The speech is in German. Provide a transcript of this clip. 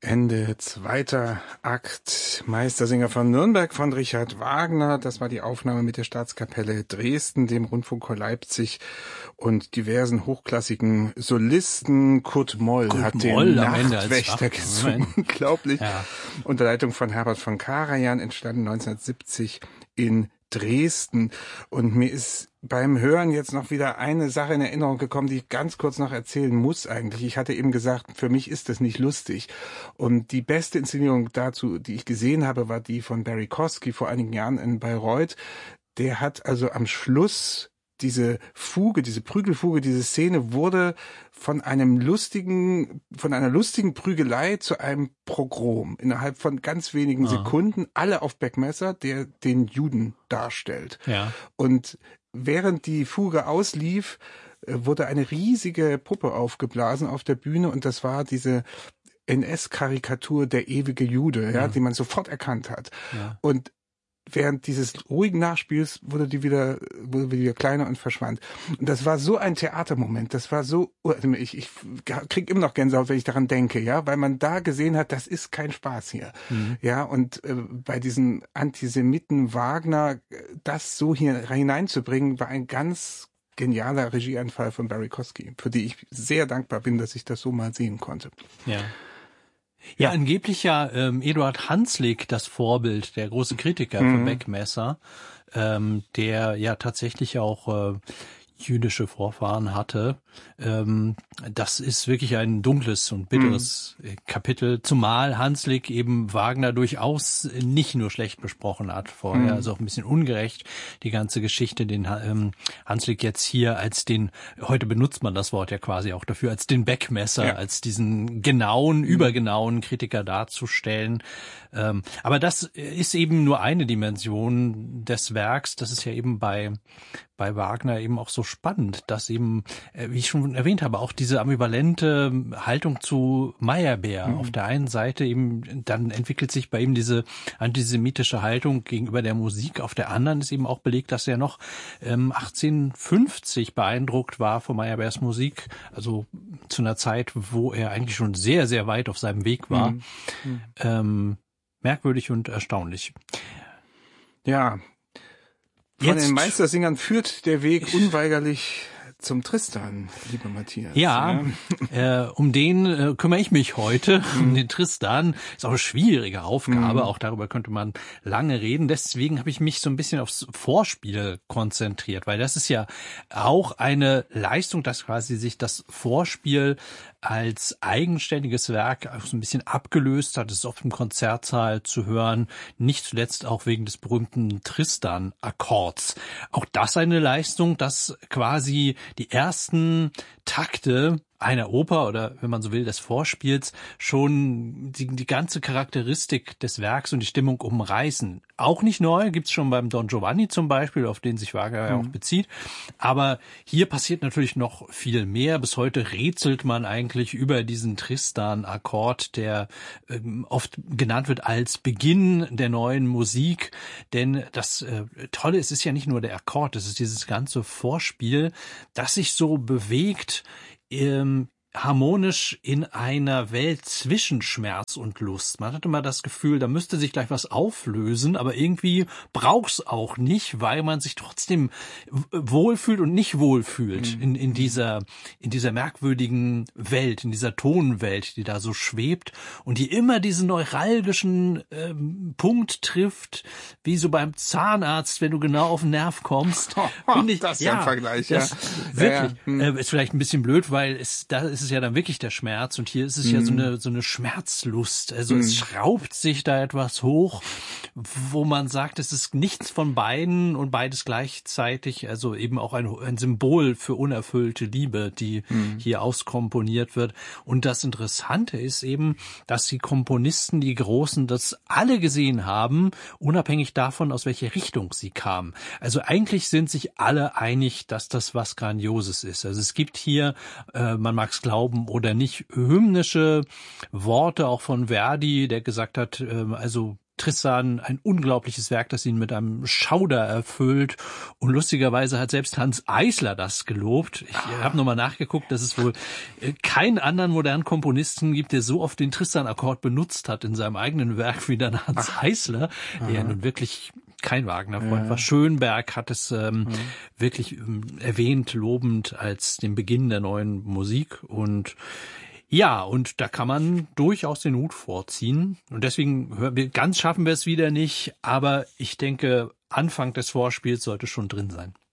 Ende, zweiter Akt, Meistersinger von Nürnberg von Richard Wagner. Das war die Aufnahme mit der Staatskapelle Dresden, dem Rundfunkchor Leipzig und diversen hochklassigen Solisten. Kurt Moll hat den Nachtwächter gesungen. Unglaublich. Ja. Unter Leitung von Herbert von Karajan, entstanden 1970 in Dresden. Und mir ist beim Hören jetzt noch wieder eine Sache in Erinnerung gekommen, die ich ganz kurz noch erzählen muss eigentlich. Ich hatte eben gesagt, für mich ist das nicht lustig. Und die beste Inszenierung dazu, die ich gesehen habe, war die von Barry Kosky vor einigen Jahren in Bayreuth. Der hat also am Schluss diese Fuge, diese Prügelfuge, diese Szene wurde von einer lustigen Prügelei zu einem Pogrom innerhalb von ganz wenigen Sekunden, alle auf Beckmesser, der den Juden darstellt. Ja. Und während die Fuge auslief, wurde eine riesige Puppe aufgeblasen auf der Bühne und das war diese NS-Karikatur der ewige Jude, ja, die man sofort erkannt hat. Ja. Und während dieses ruhigen Nachspiels wurde wieder kleiner und verschwand. Und das war so ein Theatermoment. Das war so, ich krieg immer noch Gänsehaut, wenn ich daran denke, ja, weil man da gesehen hat, das ist kein Spaß hier. Ja, und bei diesem Antisemiten Wagner, das so hier hineinzubringen, war ein ganz genialer Regieanfall von Barry Kosky, für die ich sehr dankbar bin, dass ich das so mal sehen konnte. Ja. Ja, angeblich ja Eduard Hanslick das Vorbild, der große Kritiker für Beckmesser, der ja tatsächlich auch jüdische Vorfahren hatte. Das ist wirklich ein dunkles und bitteres Kapitel, zumal Hanslick eben Wagner durchaus nicht nur schlecht besprochen hat vorher, also auch ein bisschen ungerecht, die ganze Geschichte, den Hanslick jetzt hier als den, heute benutzt man das Wort ja quasi auch dafür, als den Beckmesser, als diesen genauen, übergenauen Kritiker darzustellen. Aber das ist eben nur eine Dimension des Werks, das ist ja eben bei Wagner eben auch so spannend, dass eben, wie ich schon erwähnt habe, auch diese ambivalente Haltung zu Meyerbeer. Auf der einen Seite eben, dann entwickelt sich bei ihm diese antisemitische Haltung gegenüber der Musik. Auf der anderen ist eben auch belegt, dass er noch 1850 beeindruckt war von Meyerbeers Musik, also zu einer Zeit, wo er eigentlich schon sehr, sehr weit auf seinem Weg war. Merkwürdig und erstaunlich. Ja, von den Meistersingern führt der Weg unweigerlich zum Tristan, lieber Matthias. Ja, um den kümmere ich mich heute, um den Tristan. Ist auch eine schwierige Aufgabe, auch darüber könnte man lange reden. Deswegen habe ich mich so ein bisschen aufs Vorspiel konzentriert, weil das ist ja auch eine Leistung, dass quasi sich das Vorspiel als eigenständiges Werk auch so ein bisschen abgelöst hat. Es ist oft im Konzertsaal zu hören, nicht zuletzt auch wegen des berühmten Tristan-Akkords. Auch das eine Leistung, dass quasi die ersten Takte einer Oper oder, wenn man so will, des Vorspiels schon die ganze Charakteristik des Werks und die Stimmung umreißen. Auch nicht neu, gibt's schon beim Don Giovanni zum Beispiel, auf den sich Wagner ja auch bezieht. Aber hier passiert natürlich noch viel mehr. Bis heute rätselt man eigentlich über diesen Tristan-Akkord, der oft genannt wird als Beginn der neuen Musik. Denn das Tolle ist, es ist ja nicht nur der Akkord, es ist dieses ganze Vorspiel, das sich so bewegt, harmonisch in einer Welt zwischen Schmerz und Lust. Man hat immer das Gefühl, da müsste sich gleich was auflösen, aber irgendwie braucht's auch nicht, weil man sich trotzdem wohlfühlt und nicht wohlfühlt in dieser merkwürdigen Welt, in dieser Tonwelt, die da so schwebt und die immer diesen neuralgischen Punkt trifft, wie so beim Zahnarzt, wenn du genau auf den Nerv kommst. Finde ich, das ist ein Vergleich, ja. Wirklich, ist vielleicht ein bisschen blöd, weil da ist es ja dann wirklich der Schmerz und hier ist es ja so eine Schmerzlust. Also es schraubt sich da etwas hoch, wo man sagt, es ist nichts von beiden und beides gleichzeitig, also eben auch ein Symbol für unerfüllte Liebe, die hier auskomponiert wird. Und das Interessante ist eben, dass die Komponisten, die Großen, das alle gesehen haben, unabhängig davon, aus welcher Richtung sie kamen. Also eigentlich sind sich alle einig, dass das was Grandioses ist. Also es gibt hier, man mag es glauben oder nicht, hymnische Worte auch von Verdi, der gesagt hat, also Tristan ein unglaubliches Werk, das ihn mit einem Schauder erfüllt. Und lustigerweise hat selbst Hanns Eisler das gelobt. Ich habe nochmal nachgeguckt, dass es wohl keinen anderen modernen Komponisten gibt, der so oft den Tristan-Akkord benutzt hat in seinem eigenen Werk wie dann Hanns Eisler, der ja nun wirklich kein Wagner-Freund war. Schönberg hat es wirklich erwähnt, lobend als den Beginn der neuen Musik. Und ja, und da kann man durchaus den Hut vorziehen. Und deswegen, ganz schaffen wir es wieder nicht. Aber ich denke, Anfang des Vorspiels sollte schon drin sein.